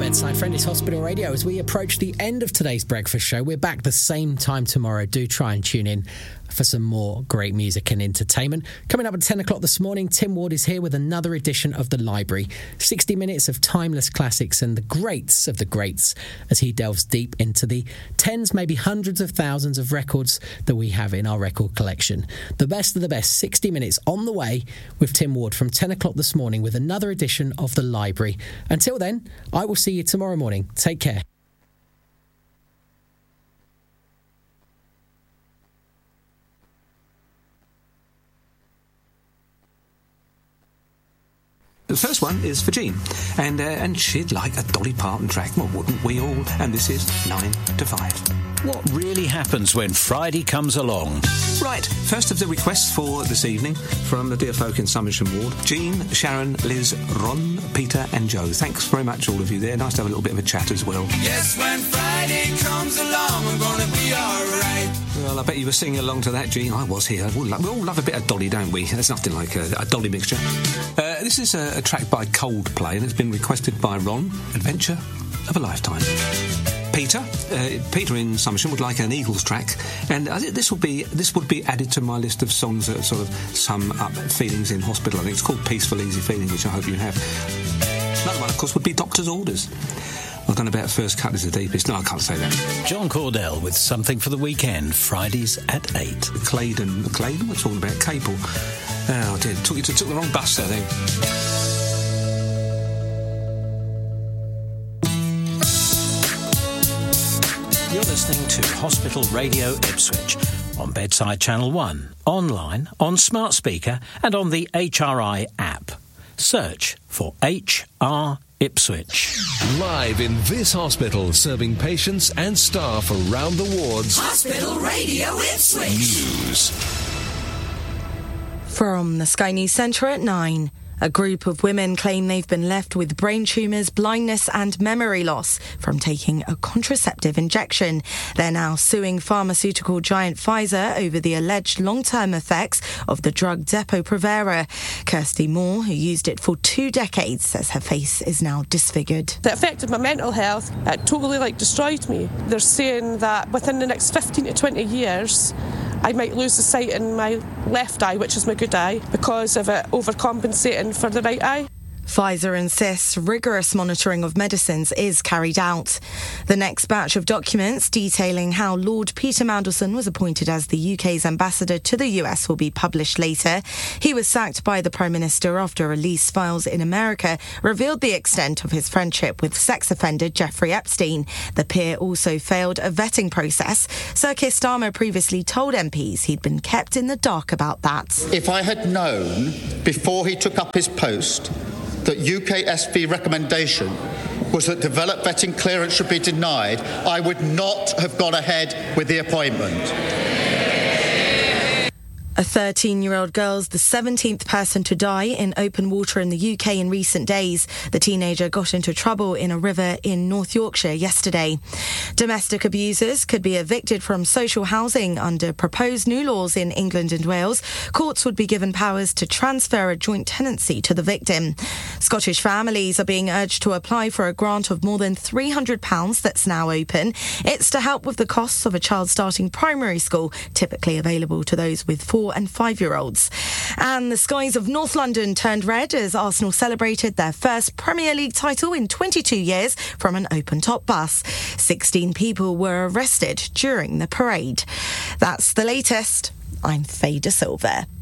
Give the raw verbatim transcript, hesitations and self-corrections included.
Bedside Friend is Hospital Radio. As we approach the end of today's breakfast show, we're back the same time tomorrow. Do try and tune in for some more great music and entertainment. Coming up at ten o'clock this morning, Tim Ward is here with another edition of The Library. sixty minutes of timeless classics and the greats of the greats as he delves deep into the tens, maybe hundreds of thousands of records that we have in our record collection. The best of the best, sixty minutes on the way with Tim Ward from ten o'clock this morning with another edition of The Library. Until then, I will see you tomorrow morning. Take care. The first one is for Jean, and uh, and she'd like a Dolly Parton track, well, wouldn't we all? And this is nine to five. What really happens when Friday comes along? Right, first of the requests for this evening from the dear folk in Somersham Ward. Jean, Sharon, Liz, Ron, Peter and Joe. Thanks very much, all of you there. Nice to have a little bit of a chat as well. Yes, when Friday comes along, we're going to be all right. Well, I bet you were singing along to that, Jean. I was here. We all love, we all love a bit of Dolly, don't we? There's nothing like a, a Dolly mixture. Uh, this is a, a track by Coldplay, and it's been requested by Ron. Adventure of a Lifetime. Peter, uh, Peter in Somersham would like an Eagles track, and uh, this will be this would be added to my list of songs that sort of sum up feelings in hospital. I think it's called Peaceful Easy Feeling, which I hope you have. Another one, of course, would be Doctor's Orders. I don't know about First Cut is the deepest. No, I can't say that. John Cordell with Something for the Weekend, Fridays at eight. Claydon, Claydon, we're talking about Capel. Oh dear, took you to took the wrong bus there then. You're listening to Hospital Radio Ipswich on Bedside Channel one, online, on smart speaker and on the H R I app. Search for H R Ipswich. Live in this hospital, serving patients and staff around the wards. Hospital Radio Ipswich. News. From the Sky News Centre at nine. A group of women claim they've been left with brain tumours, blindness and memory loss from taking a contraceptive injection. They're now suing pharmaceutical giant Pfizer over the alleged long-term effects of the drug Depo-Provera. Kirsty Moore, who used it for two decades, says her face is now disfigured. That affected my mental health. It totally like destroyed me. They're saying that within the next fifteen to twenty years, I might lose the sight in my left eye, which is my good eye, because of it overcompensating for the right eye. Pfizer insists rigorous monitoring of medicines is carried out. The next batch of documents detailing how Lord Peter Mandelson was appointed as the U K's ambassador to the U S will be published later. He was sacked by the Prime Minister after released files in America revealed the extent of his friendship with sex offender Jeffrey Epstein. The peer also failed a vetting process. Sir Keir Starmer previously told M Ps he'd been kept in the dark about that. If I had known before he took up his post that U K S V recommendation was that developed vetting clearance should be denied, I would not have gone ahead with the appointment. A thirteen-year-old girl's the seventeenth person to die in open water in the U K in recent days. The teenager got into trouble in a river in North Yorkshire yesterday. Domestic abusers could be evicted from social housing under proposed new laws in England and Wales. Courts would be given powers to transfer a joint tenancy to the victim. Scottish families are being urged to apply for a grant of more than three hundred pounds that's now open. It's to help with the costs of a child starting primary school, typically available to those with four and five-year-olds. And the skies of North London turned red as Arsenal celebrated their first Premier League title in twenty-two years from an open-top bus. sixteen people were arrested during the parade. That's the latest. I'm Faye De Silva.